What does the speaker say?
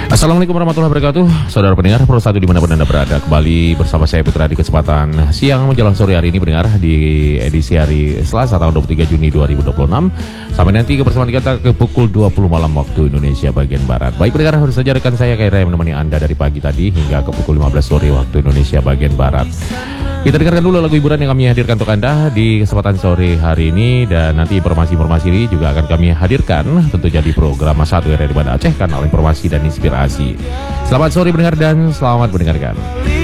Assalamualaikum warahmatullahi wabarakatuh. Saudara pendengar Pro 1 dimanapun Anda berada, kembali bersama saya Putra di kesempatan siang menjelang sore hari ini pendengar, di edisi hari Selasa tanggal 23 Juni 2026. Sampai nanti kebersamaan kita ke pukul 20 malam waktu Indonesia bagian Barat. Baik pendengar, harus saja rekan saya Kaira yang menemani Anda dari pagi tadi hingga ke pukul 15 sore waktu Indonesia bagian Barat. Kita dengarkan dulu lagu hiburan yang kami hadirkan untuk Anda di kesempatan sore hari ini, dan nanti informasi-informasi ini juga akan kami hadirkan tentu jadi program Satu dari Banda Aceh, kanal informasi dan inspirasi. Selamat sore pendengar dan selamat mendengarkan.